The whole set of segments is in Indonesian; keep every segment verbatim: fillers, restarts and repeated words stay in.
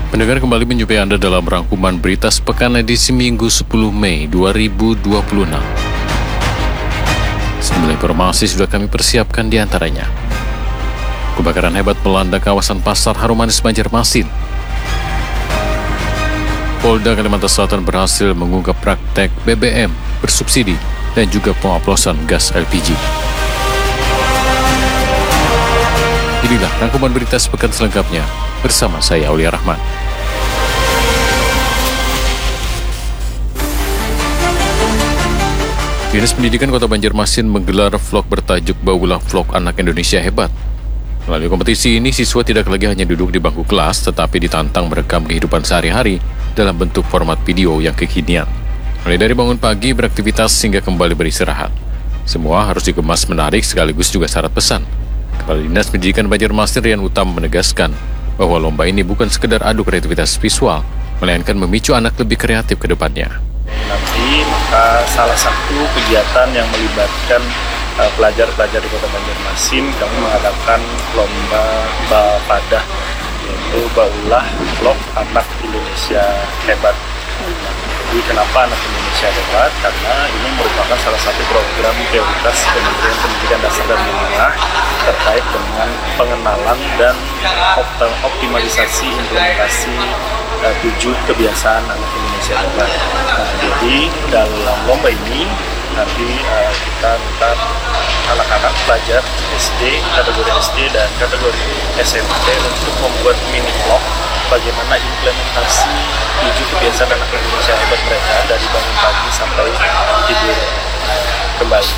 Pendengar, kembali menjumpai Anda dalam rangkuman berita sepekan edisi Minggu sepuluh Mei dua ribu dua puluh enam. Sejumlah informasi sudah kami persiapkan di antaranya. Kebakaran hebat melanda kawasan Pasar Harumanis Banjarmasin. Polda Kalimantan Selatan berhasil mengungkap praktek B B M bersubsidi dan juga pengoplosan gas L P G. Inilah rangkuman berita sepekan selengkapnya bersama saya Aulia Rahman. Dinas Pendidikan Kota Banjarmasin menggelar vlog bertajuk Baulah Vlog Anak Indonesia Hebat. Melalui kompetisi ini, siswa tidak lagi hanya duduk di bangku kelas, tetapi ditantang merekam kehidupan sehari-hari dalam bentuk format video yang kekinian. Mulai dari bangun pagi, beraktivitas, hingga kembali beristirahat. Semua harus dikemas menarik sekaligus juga syarat pesan. Kepala Dinas Pendidikan Banjarmasin Rian Utama menegaskan bahwa lomba ini bukan sekedar adu kreativitas visual, melainkan memicu anak lebih kreatif ke depannya. Nanti maka salah satu kegiatan yang melibatkan uh, pelajar-pelajar di Kota Banjarmasin, kami mengadakan lomba Bapadah, yaitu Baulah Vlog Anak Indonesia Hebat. Jadi kenapa Anak Indonesia Hebat? Karena ini merupakan salah satu program prioritas Kementerian Pendidikan Dasar dan Menengah terkait dengan pengenalan dan optimalisasi implementasi uh, tujuh kebiasaan anak Indonesia Hebat. Nah, jadi dalam lomba ini nanti uh, kita minta anak-anak pelajar S D, kategori S D dan kategori S M P untuk membuat mini vlog bagaimana implementasi tujuh kebiasaan anak Indonesia Hebat mereka dari bangun pagi sampai tidur kembali.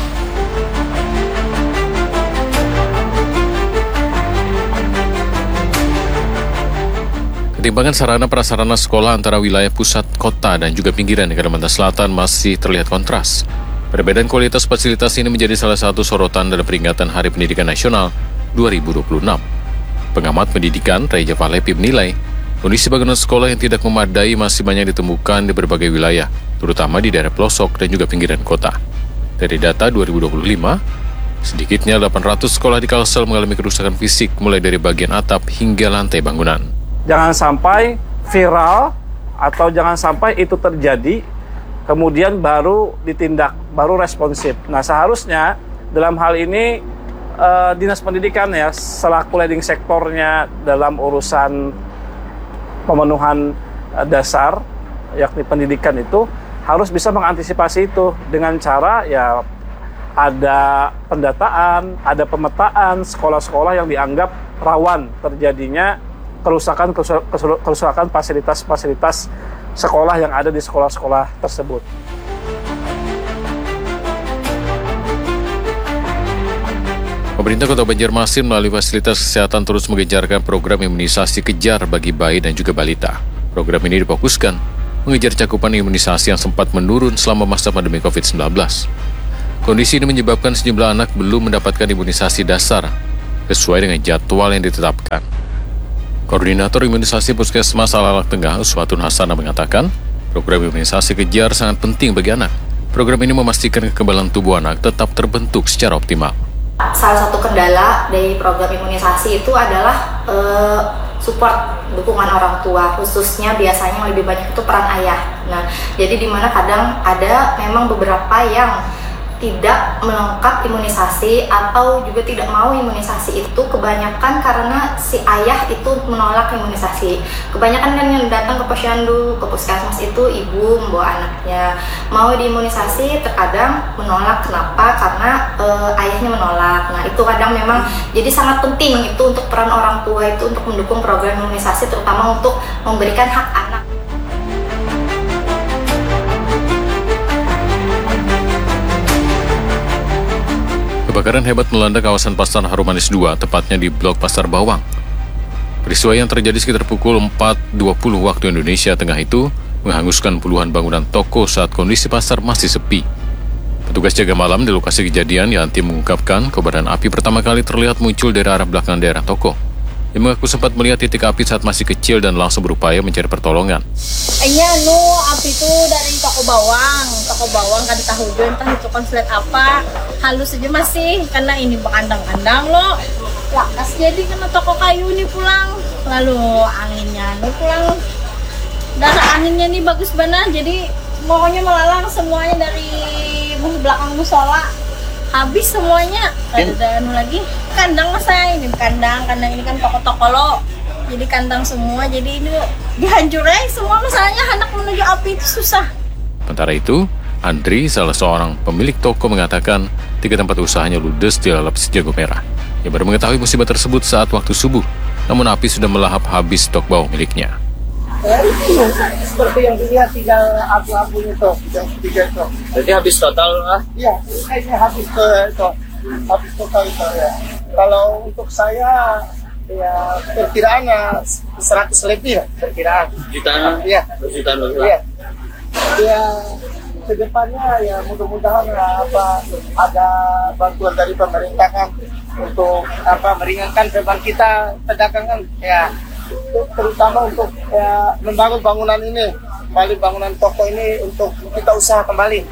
Ketimpangan sarana prasarana sekolah antara wilayah pusat kota dan juga pinggiran di Kalimantan Selatan masih terlihat kontras. Perbedaan kualitas fasilitas ini menjadi salah satu sorotan dalam peringatan Hari Pendidikan Nasional dua ribu dua puluh enam. Pengamat pendidikan Reja Valepi menilai, kondisi bangunan sekolah yang tidak memadai masih banyak ditemukan di berbagai wilayah, terutama di daerah pelosok dan juga pinggiran kota. Dari data dua ribu dua puluh lima, sedikitnya delapan ratus sekolah di Kalsel mengalami kerusakan fisik mulai dari bagian atap hingga lantai bangunan. Jangan sampai viral atau jangan sampai itu terjadi, kemudian baru ditindak, baru responsif. Nah, seharusnya dalam hal ini eh, Dinas Pendidikan ya, selaku leading sektornya dalam urusan pemenuhan eh, dasar, yakni pendidikan itu, harus bisa mengantisipasi itu dengan cara ya ada pendataan, ada pemetaan sekolah-sekolah yang dianggap rawan terjadinya kerusakan kerusakan fasilitas-fasilitas sekolah yang ada di sekolah-sekolah tersebut. Pemerintah Kota Banjarmasin melalui fasilitas kesehatan terus mengejarkan program imunisasi kejar bagi bayi dan juga balita. Program ini difokuskan mengejar cakupan imunisasi yang sempat menurun selama masa pandemi covid sembilan belas. Kondisi ini menyebabkan sejumlah anak belum mendapatkan imunisasi dasar sesuai dengan jadwal yang ditetapkan. Koordinator Imunisasi Puskesmas Alalak Tengah, Uswatun Hasanah mengatakan, program imunisasi kejar sangat penting bagi anak. Program ini memastikan kekebalan tubuh anak tetap terbentuk secara optimal. Salah satu kendala dari program imunisasi itu adalah uh, support dukungan orang tua, khususnya biasanya yang lebih banyak itu peran ayah. Nah, jadi di mana kadang ada memang beberapa yang tidak melengkap imunisasi atau juga tidak mau imunisasi itu, kebanyakan karena si ayah itu menolak imunisasi. Kebanyakan kan yang datang ke posyandu, ke puskesmas itu ibu membawa anaknya mau diimunisasi, terkadang menolak. Kenapa? Karena e, ayahnya menolak. Nah, itu kadang memang jadi sangat penting itu untuk peran orang tua itu untuk mendukung program imunisasi, terutama untuk memberikan hak anak. Kebakaran hebat melanda kawasan Pasar Harumanis dua, tepatnya di Blok Pasar Bawang. Peristiwa yang terjadi sekitar pukul empat dua puluh waktu Indonesia Tengah itu menghanguskan puluhan bangunan toko saat kondisi pasar masih sepi. Petugas jaga malam di lokasi kejadian, Yanti, mengungkapkan kobaran api pertama kali terlihat muncul dari arah belakang daerah toko. Dia mengaku sempat melihat titik api saat masih kecil dan langsung berupaya mencari pertolongan. Iya, nu api itu dari toko bawang, toko bawang kan tahu juga entah itu konslet apa, halus aja masih, karena ini bekandang-kandang loh. Lakas jadi kena toko kayu ini pulang, lalu anginnya lu pulang darah anginnya nih bagus banget, jadi pokoknya melalang semuanya dari belakang musola habis semuanya. Ada anu lagi kandang mas saya ini kandang kandang ini kan toko-toko lo, jadi kandang semua, jadi ini dihancurin semua, masalahnya anak menuju api itu susah. Sementara itu, Andri, salah seorang pemilik toko, mengatakan tiga tempat usahanya ludes dilalap si jago merah. Ia baru mengetahui musibah tersebut saat waktu subuh, namun api sudah melahap habis stok bawang miliknya. Ya, itu seperti yang dilihat tinggal abu-abunya tuh, yang tiga itu. Jadi habis total lah? Iya, kayaknya habis ke itu, habis total itu ya. Kalau untuk saya, ya perkiraannya seratus lebih ya, perkiraan. Jutaan? Iya. Jutaan lebih. Iya. Ya, kedepannya ya mudah-mudahan ya, apa ada bantuan dari pemerintah kan untuk apa meringankan beban kita pedagang kan ya, terutama untuk ya membangun bangunan ini, kembali bangunan toko ini untuk kita usaha kembali.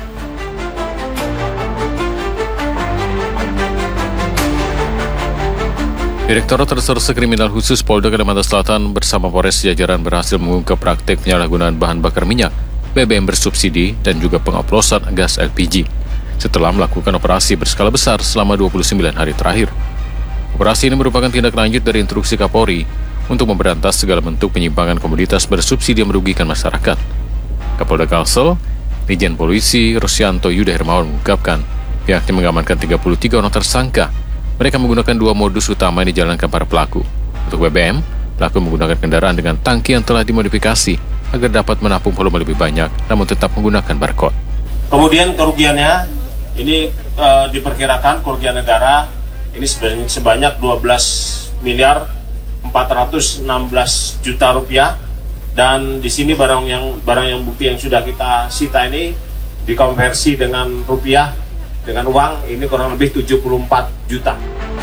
Direktorat Reserse Kriminal Khusus Polda Kalimantan Selatan bersama Polres jajaran berhasil mengungkap praktik penyalahgunaan bahan bakar minyak B B M bersubsidi dan juga pengoplosan gas L P G setelah melakukan operasi berskala besar selama dua puluh sembilan hari terakhir. Operasi ini merupakan tindak lanjut dari instruksi Kapolri untuk memberantas segala bentuk penyimpangan komoditas bersubsidi yang merugikan masyarakat. Kapolda Kalsel, Irjen Polisi Rosyanto Yuda Hermawan mengungkapkan pihaknya mengamankan tiga puluh tiga orang tersangka. Mereka menggunakan dua modus utama yang dijalankan para pelaku. Untuk B B M, pelaku menggunakan kendaraan dengan tangki yang telah dimodifikasi agar dapat menampung volume lebih banyak, namun tetap menggunakan barcode. Kemudian kerugiannya, ini e, diperkirakan kerugian negara ini sebanyak, sebanyak dua belas miliar empat ratus enam belas juta rupiah, dan di sini barang yang barang yang bukti yang sudah kita sita ini dikonversi dengan rupiah, dengan uang ini kurang lebih tujuh puluh empat juta.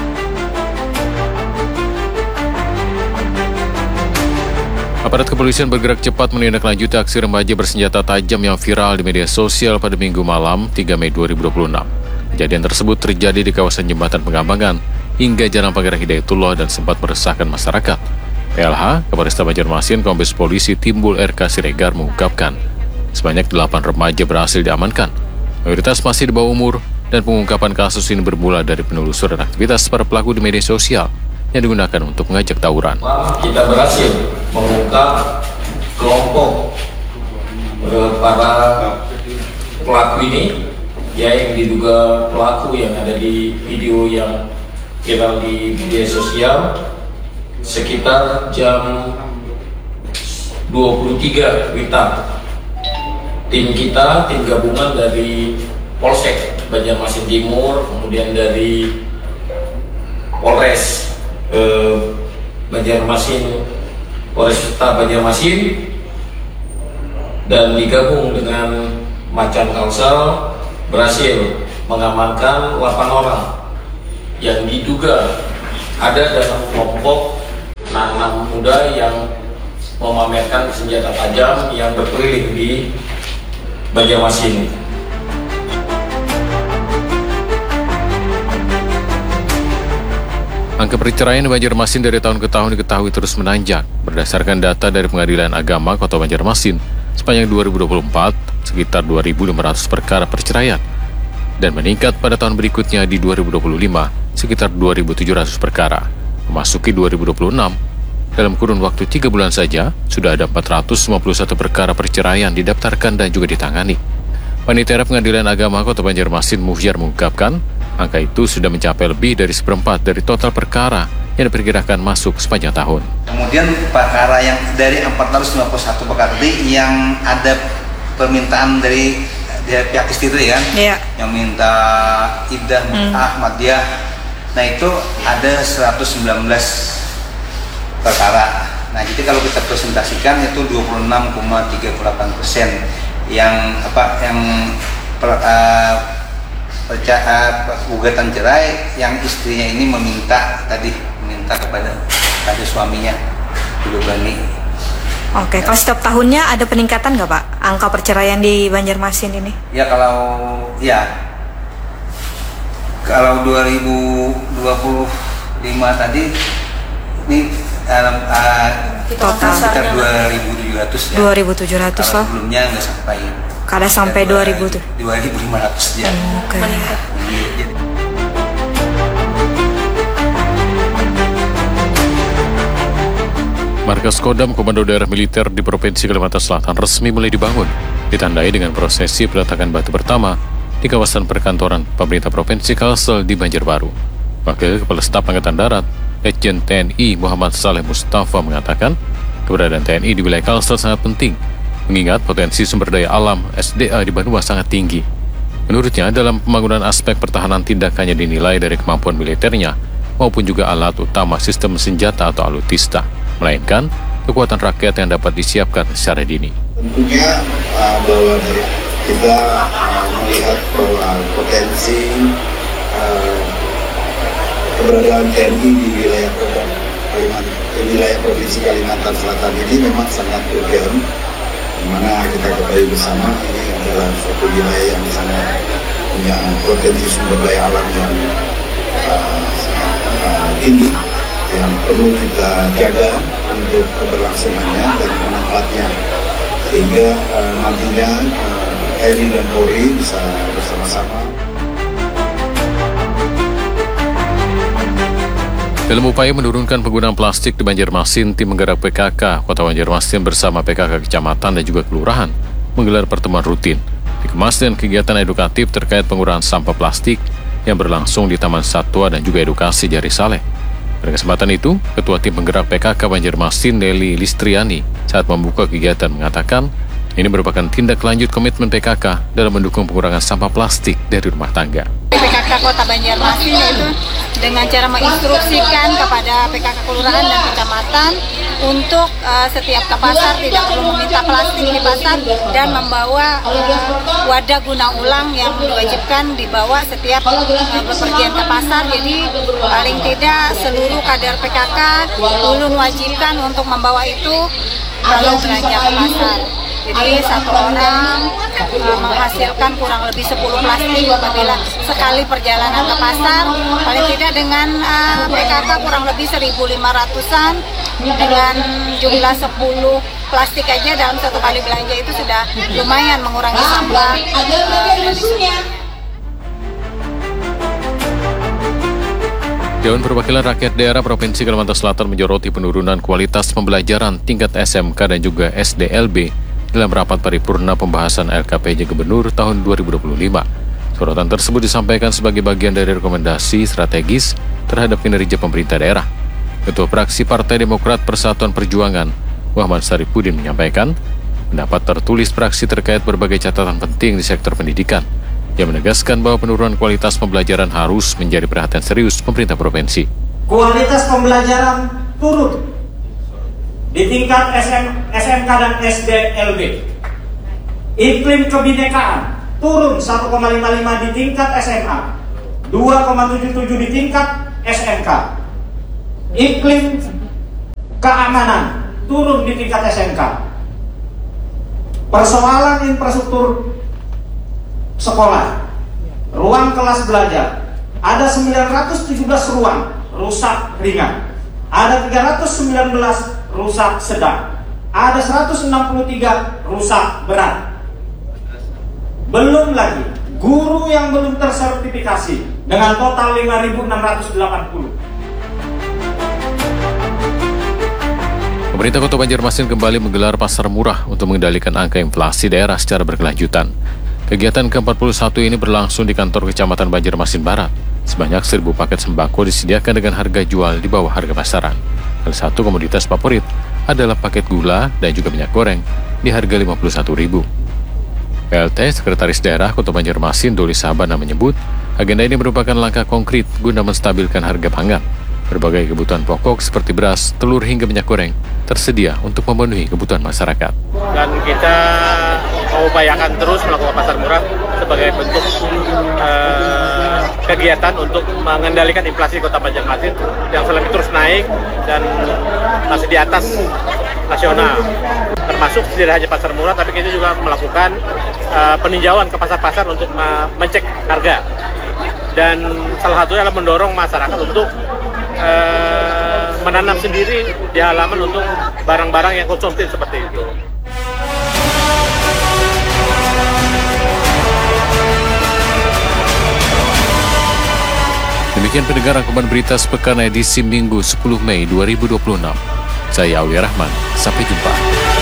Aparat kepolisian bergerak cepat menindaklanjuti aksi remaja bersenjata tajam yang viral di media sosial pada Minggu malam tiga Mei dua ribu dua puluh enam. Kejadian tersebut terjadi di kawasan Jembatan Pengambangan hingga Jalan Pangeran Hidayatullah dan sempat meresahkan masyarakat. P L H, Kapolresta Banjarmasin, Kombes Polisi Timbul R K Siregar mengungkapkan sebanyak delapan remaja berhasil diamankan. Mayoritas masih di bawah umur, dan pengungkapan kasus ini bermula dari penelusuran aktivitas para pelaku di media sosial yang digunakan untuk mengajak tawuran. Kita berhasil mengungkap kelompok eh, para pelaku ini, ya, yang diduga pelaku yang ada di video yang viral di media sosial sekitar jam dua puluh tiga Wita. Tim kita, tim gabungan dari Polsek Banjarmasin Timur, kemudian dari Polres eh, Banjarmasin, Polresta Banjarmasin, dan digabung dengan Macan Kalsel berhasil mengamankan delapan orang yang diduga ada dalam kelompok anak muda yang memamerkan senjata tajam yang berkeliling di Banjarmasin. Angka perceraian di Banjarmasin dari tahun ke tahun diketahui terus menanjak. Berdasarkan data dari Pengadilan Agama Kota Banjarmasin, sepanjang dua ribu dua puluh empat, sekitar dua ribu lima ratus perkara perceraian. Dan meningkat pada tahun berikutnya di dua ribu dua puluh lima, sekitar dua ribu tujuh ratus perkara. Memasuki dua ribu dua puluh enam, dalam kurun waktu tiga bulan saja, sudah ada empat ratus lima puluh satu perkara perceraian didaftarkan dan juga ditangani. Panitia Pengadilan Agama Kota Banjarmasin Muhyar mengungkapkan, angka itu sudah mencapai lebih dari seperempat dari total perkara yang diperkirakan masuk sepanjang tahun. Kemudian perkara yang dari empat ratus lima puluh satu perkara tadi yang ada permintaan dari, dari pihak istri kan, yeah, yang minta iddah, hmm. Ahmadiyah. Nah itu ada seratus sembilan belas perkara. Nah jadi kalau kita presentasikan itu dua puluh enam koma tiga delapan persen yang apa yang per, uh, percaya gugatan cerai yang istrinya ini meminta tadi meminta kepada kepada suaminya dulu Bani. Oke, kalau setiap tahunnya ada peningkatan nggak Pak angka perceraian di Banjarmasin ini? Ya kalau ya kalau dua ribu dua puluh lima tadi ini dalam uh, Total sekitar dua ribu tujuh ratus ya. dua ribu tujuh ratus Kalau loh. sebelumnya nggak sampai. Kada sampai dua ribu tuh. dua ribu lima ratus ya. Hmm, Oke. Okay. Markas Kodam Komando Daerah Militer di Provinsi Kalimantan Selatan resmi mulai dibangun, ditandai dengan prosesi peletakan batu pertama di kawasan perkantoran pemerintah Provinsi Kalsel di Banjarbaru. Wakil Kepala Staf Angkatan Darat, Letjen T N I Muhammad Saleh Mustafa mengatakan, keberadaan T N I di wilayah Kalsel sangat penting, mengingat potensi sumber daya alam S D A di Banua sangat tinggi. Menurutnya, dalam pembangunan aspek pertahanan tindakannya dinilai dari kemampuan militernya maupun juga alat utama sistem senjata atau alutista, melainkan kekuatan rakyat yang dapat disiapkan secara dini. Tentunya uh, bahwa kita uh, melihat bahwa potensi uh, keberadaan T N I di wilayah Kodam Kalimantan, di wilayah Provinsi Kalimantan Selatan ini memang sangat urgent, di mana kita ketahui bersama ini adalah suatu wilayah yang sangat punya potensi sumber daya alam yang uh, sangat uh, tinggi, yang perlu kita jaga untuk keberlangsungannya dan manfaatnya, sehingga uh, nantinya uh, T N I dan Polri bisa bersama-sama. Dalam upaya menurunkan penggunaan plastik di Banjarmasin, tim penggerak P K K Kota Banjarmasin bersama P K K Kecamatan dan juga Kelurahan menggelar pertemuan rutin, dikemas dengan kegiatan edukatif terkait pengurangan sampah plastik yang berlangsung di Taman Satwa dan juga edukasi Jari Saleh. Pada kesempatan itu, Ketua Tim Penggerak P K K Banjarmasin Nelly Listriani saat membuka kegiatan mengatakan ini merupakan tindak lanjut komitmen P K K dalam mendukung pengurangan sampah plastik dari rumah tangga. P K K Kota Banjarmasin itu dengan cara menginstruksikan kepada P K K Kelurahan dan Kecamatan untuk uh, setiap ke pasar tidak perlu meminta plastik di pasar dan membawa uh, wadah guna ulang yang diwajibkan dibawa setiap uh, bepergian ke pasar. Jadi paling tidak seluruh kader P K K ulun wajibkan untuk membawa itu kalau belanja ke pasar. Jadi satu orang uh, menghasilkan kurang lebih sepuluh plastik apabila sekali perjalanan ke pasar, paling tidak dengan uh, P K K kurang lebih seribu lima ratusan dengan jumlah sepuluh plastik aja dalam satu kali belanja itu sudah lumayan mengurangi sampah uh, dari sungai. Dewan Perwakilan Rakyat Daerah Provinsi Kalimantan Selatan menyoroti penurunan kualitas pembelajaran tingkat S M K dan juga S D L B dalam rapat paripurna pembahasan L K P J Gubernur tahun dua ribu dua puluh lima. Sorotan tersebut disampaikan sebagai bagian dari rekomendasi strategis terhadap kinerja pemerintah daerah. Ketua Fraksi Partai Demokrat Persatuan Perjuangan, Muhammad Saripudin menyampaikan, pendapat tertulis fraksi terkait berbagai catatan penting di sektor pendidikan. Dia menegaskan bahwa penurunan kualitas pembelajaran harus menjadi perhatian serius pemerintah provinsi. Kualitas pembelajaran turun di tingkat S M K dan S D L B. Iklim kebinekaan turun satu koma lima lima di tingkat S M A, dua koma tujuh tujuh di tingkat S M K. Iklim keamanan turun di tingkat S M K. Persoalan infrastruktur sekolah, ruang kelas belajar, ada sembilan ratus tujuh belas ruang rusak ringan, ada tiga ratus sembilan belas rusak sedang, ada seratus enam puluh tiga rusak berat. Belum lagi guru yang belum tersertifikasi dengan total lima ribu enam ratus delapan puluh. Pemerintah Kota Banjarmasin kembali menggelar pasar murah untuk mengendalikan angka inflasi daerah secara berkelanjutan. Kegiatan ke empat puluh satu ini berlangsung di kantor Kecamatan Banjarmasin Barat. Sebanyak seribu paket sembako disediakan dengan harga jual di bawah harga pasaran. Salah satu komoditas favorit adalah paket gula dan juga minyak goreng di harga lima puluh satu ribu. P L T Sekretaris Daerah Kota Banjarmasin Doli Sabana menyebut, agenda ini merupakan langkah konkret guna menstabilkan harga pangan. Berbagai kebutuhan pokok seperti beras, telur hingga minyak goreng tersedia untuk memenuhi kebutuhan masyarakat. Dan kita mengupayakan terus melakukan pasar murah sebagai bentuk uh, kegiatan untuk mengendalikan inflasi Kota Banjarmasin yang selama terus naik dan masih di atas nasional. Termasuk tidak hanya pasar murah, tapi kita juga melakukan uh, peninjauan ke pasar-pasar untuk uh, mencek harga. Dan salah satunya adalah mendorong masyarakat untuk uh, menanam sendiri di halaman untuk barang-barang yang konsumtif seperti itu. Demikian pendengar rangkuman berita sepekan edisi Minggu sepuluh Mei dua ribu dua puluh enam. Saya Aulia Rahman, sampai jumpa.